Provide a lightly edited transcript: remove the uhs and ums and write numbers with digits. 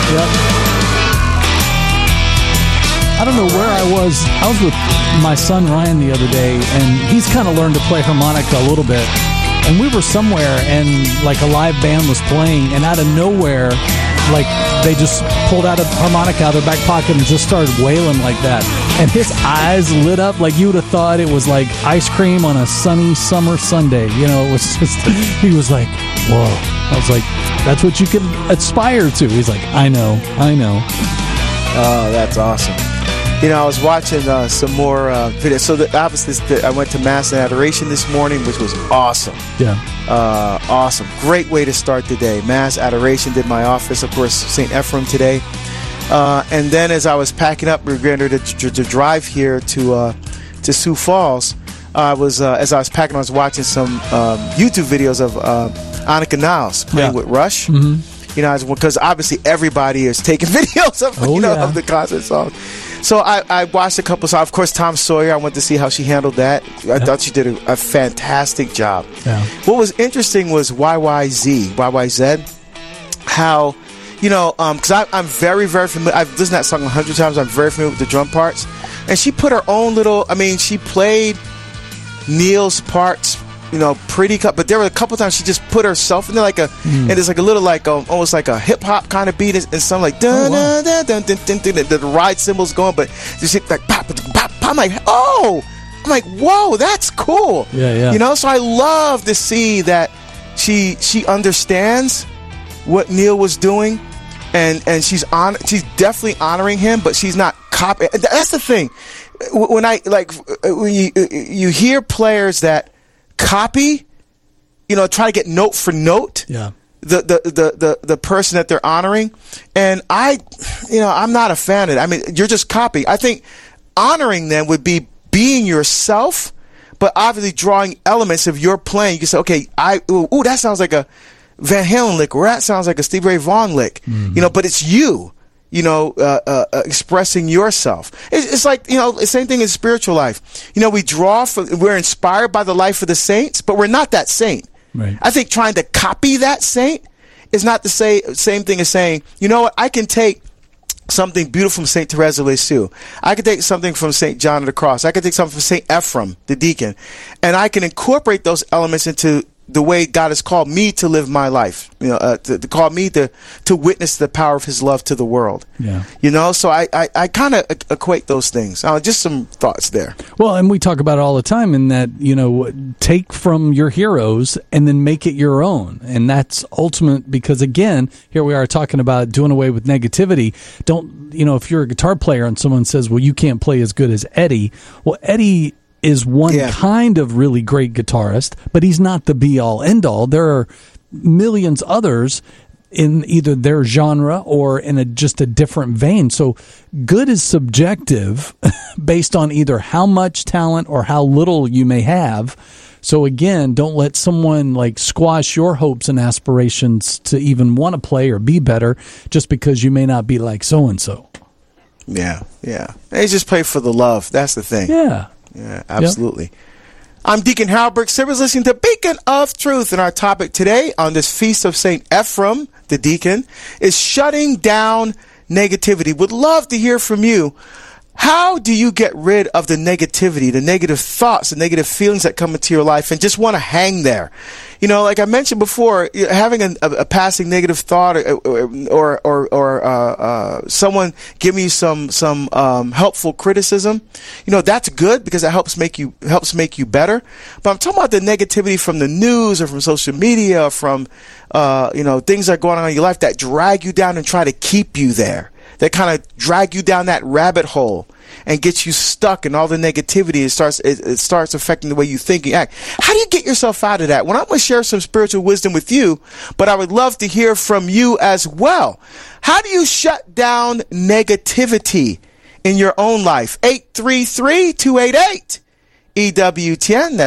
I don't know where I was. I was with my son Ryan the other day, and he's kind of learned to play harmonica a little bit. And we were somewhere, and like a live band was playing, and out of nowhere, like they just pulled out a harmonica out of their back pocket and just started wailing like that. And his eyes lit up like you would have thought it was like ice cream on a sunny summer Sunday. You know, it was just, he was like, whoa. I was like, that's what you can aspire to. He's like, I know. Oh, that's awesome. You know, I was watching some more videos. So obviously, I went to Mass and Adoration this morning, which was awesome. Yeah. Awesome. Great way to start the day. Mass, Adoration, did my office. Of course, St. Ephraim today. And then as I was packing up, we were going to drive here to Sioux Falls. As I was packing, I was watching some YouTube videos of Annika Niles playing with Rush. Mm-hmm. You know, because obviously everybody is taking videos of of the concert song. So I watched a couple songs. Of course, Tom Sawyer, I went to see how she handled that. I thought she did a fantastic job. Yeah. What was interesting was YYZ, how, you know, because I'm very, very familiar. I've listened to that song 100 times. I'm very familiar with the drum parts. And she put her own little, she played Neil's parts, you know, pretty cut, but there were a couple times she just put herself in there and it's like a little almost like a hip hop kind of beat and something like the ride cymbals going, but just like pop, pop, pop. I'm like, whoa, that's cool. Yeah. You know, so I love to see that she understands what Neil was doing, and she's definitely honoring him, but she's not copying. That's the thing. When you hear players that copy, you know, try to get note for note the person that they're honoring, and I'm not a fan of it. I mean, you're just copying. I think honoring them would be being yourself, but obviously drawing elements of your playing. You can say, okay, that sounds like a Van Halen lick, or that sounds like a Stevie Ray Vaughan lick, you know, but it's you. You know, expressing yourself. It's like, you know, the same thing in spiritual life. You know, we're inspired by the life of the saints, but we're not that saint. Right. I think trying to copy that saint is not the same thing as saying, you know what, I can take something beautiful from St. Teresa of Lisieux. I could take something from St. John of the Cross. I could take something from St. Ephraim, the deacon, and I can incorporate those elements into the way God has called me to live my life, you know, to call me to witness the power of His love to the world. Yeah. You know, so I kind of equate those things. Just some thoughts there. Well, and we talk about it all the time in that, you know, take from your heroes and then make it your own. And that's ultimate because, again, here we are talking about doing away with negativity. Don't, you know, if you're a guitar player and someone says, well, you can't play as good as Eddie. Well, Eddie is one kind of really great guitarist, but he's not the be-all, end-all. There are millions others in either their genre or in just a different vein. So good is subjective based on either how much talent or how little you may have. So again, don't let someone like squash your hopes and aspirations to even want to play or be better just because you may not be like so-and-so. Yeah. They just play for the love. That's the thing. Yeah. Yeah, absolutely. Yep. I'm Deacon Harold Burke Sivers, listening to Beacon of Truth, and our topic today on this Feast of St. Ephraim, the deacon, is shutting down negativity. Would love to hear from you. How do you get rid of the negativity, the negative thoughts, the negative feelings that come into your life and just want to hang there? You know, like I mentioned before, having a passing negative thought or someone giving you some helpful criticism, you know, that's good because it helps make you better. But I'm talking about the negativity from the news or from social media or from things that are going on in your life that drag you down and try to keep you there. That kind of drag you down that rabbit hole and get you stuck in all the negativity. It starts affecting the way you think and act. How do you get yourself out of that? Well, I'm going to share some spiritual wisdom with you, but I would love to hear from you as well. How do you shut down negativity in your own life? 833-288-EWTN.